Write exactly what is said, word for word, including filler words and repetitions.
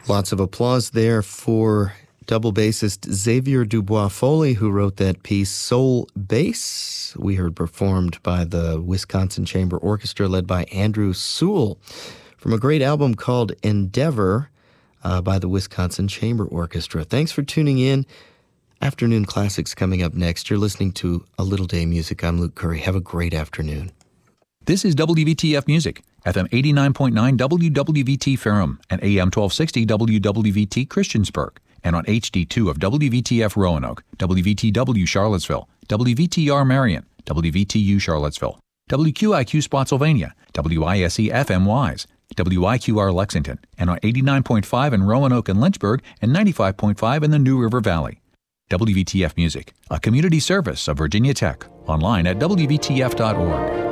Lots of applause there for double bassist Xavier Dubois Foley, who wrote that piece, Soul Bass. We heard performed by the Wisconsin Chamber Orchestra, led by Andrew Sewell, from a great album called Endeavor uh, by the Wisconsin Chamber Orchestra. Thanks for tuning in. Afternoon Classics coming up next. You're listening to A Little Day Music. I'm Luke Curry. Have a great afternoon. This is W V T F Music, F M eighty-nine point nine W W V T Ferrum and A M twelve sixty W W V T Christiansburg, and on H D two of W V T F Roanoke, W V T W Charlottesville, W V T R Marion, W V T U Charlottesville, W Q I Q Spotsylvania, W I S E F M Wise, W I Q R Lexington, and on eighty-nine point five in Roanoke and Lynchburg, and ninety-five point five in the New River Valley. W V T F Music, a community service of Virginia Tech, online at W V T F dot org.